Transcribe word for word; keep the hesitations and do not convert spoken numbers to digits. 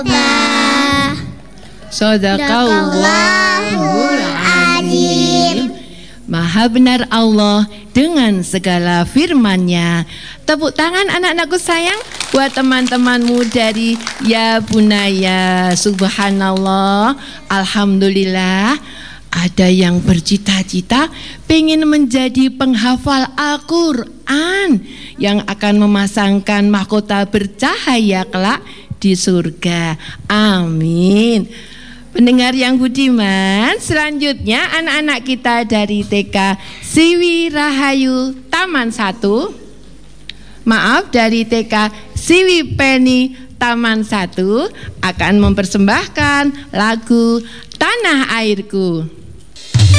Shadaqallahul azim. Maha benar Allah dengan segala firman-Nya. Tepuk tangan anak-anakku sayang buat teman-temanmu dari Ya Bunaya. Subhanallah, alhamdulillah. Ada yang bercita-cita pengen menjadi penghafal Al-Quran yang akan memasangkan mahkota bercahaya kelak di surga. Amin. Pendengar yang budiman, selanjutnya anak-anak kita dari T K Siwi Rahayu Taman satu, maaf dari T K Siwi Peni Taman satu akan mempersembahkan lagu Tanah Airku.